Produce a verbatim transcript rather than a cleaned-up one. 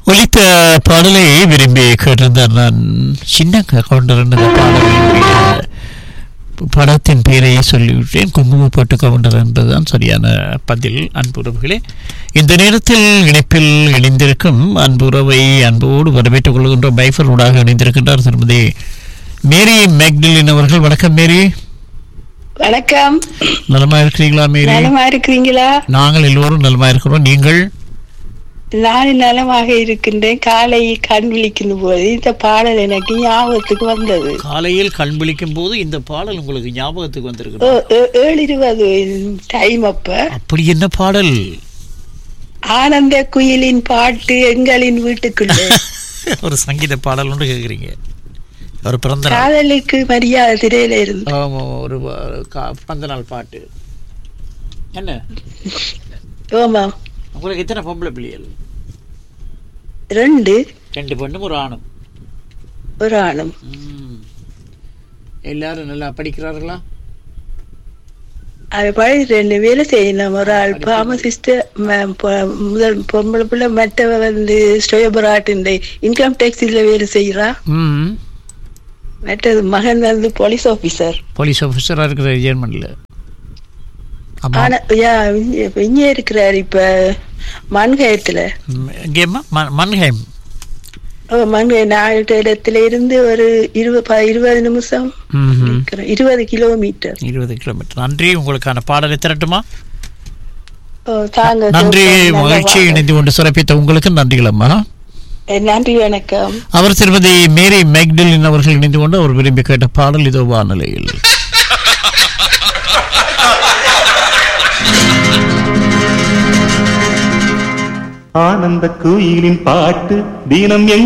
ஒலித்த பாடலை விரும்பி கேட்டிருந்தார். நான் சின்ன கவுண்டர் பாடல் படத்தின் பெயரை சொல்லிவிட்டேன். குங்குமப்பட்டு கவுண்டர் என்பதுதான் சரியான பதில். அன்புறவுகளே, இந்த நேரத்தில் இணைப்பில் இணைந்திருக்கும் அன்புறவை அன்போடு வரவேற்றுக் கொள்கின்ற பைஃபர் ஊடாக இணைந்திருக்கின்றார் திருமதி மேரி மேக்டிலின் அவர்கள். வணக்கம் மேரி. வணக்கம். நலமா இருக்கிறீங்களா மேரி? நலமா இருக்கிறீங்களா? நாங்கள் எல்லோரும் நலமா இருக்கிறோம். நீங்கள்? நான் நலமாக இருக்கின்றேன். காலையில் கண் விழிக்கும் போது இந்த பாடல் எனக்கு ஞாபகத்துக்கு வந்தது. காலையில் கண் விழிக்கும் போது இந்த பாடல் உங்களுக்கு ஞாபகத்துக்கு வந்திருக்கு? ஏழு இருபது டைம். அப்ப அப்படி என்ன பாடல்? ஆனந்த குயிலின் பாட்டு எங்களின் வீட்டுக்குள்ள. ஒரு சங்கீத பாடல் ஒன்று கேக்குறீங்க. ஒரு பிறந்த காதலுக்கு மரியாதை திரையில இருந்து ஒரு பிறந்த நாள் பாட்டு. என்ன? ஓமா. உங்களுக்கு எத்தனை பொம்பளை பிள்ளைகள்? ரெண்டு. ரெண்டு பெண்ணும் ஒரு ஆணும். ஒரு ஆணும். எல்லாரும் நல்லா படிக்கிறார்களா? அது படி ரெண்டு வேலை செய்யணும். ஒரு ஆள் பாமசிஸ்ட், முதல் பொம்பளை பிள்ளை, மற்றவ வந்து ஸ்டோயபராட் இந்த இன்கம் டேக்ஸ்ல வேலை செய்யறா. மற்றது மகன் வந்து போலீஸ் ஆபீசர். போலீஸ் ஆபீசரா இருக்கிற ஜெர்மன்ல. இங்க இருக்கிறார் இப்ப மன்ஹேத்துல. மன்ஹேம் மன்ஹேம் இடத்துல இருந்து ஒரு இருபது இருபது நிமிஷம் இருபது கிலோமீட்டர். இருபது கிலோமீட்டர். நன்றி. உங்களுக்கான பாடலை திரட்டுமா? தாங்க. நன்றி. மகிழ்ச்சி. இணைந்து கொண்டு சிறப்பித்த உங்களுக்கு நன்றிகள் அம்மா. நன்றி. வணக்கம். அவர் திருமதி மேரி மேக்டிலின் அவர்கள் இணைந்து கொண்டு அவர் விரும்பி கேட்ட பாடல் இதோ வானிலையில். ஆனந்த குயிலின் பாட்டு தினம் எங்க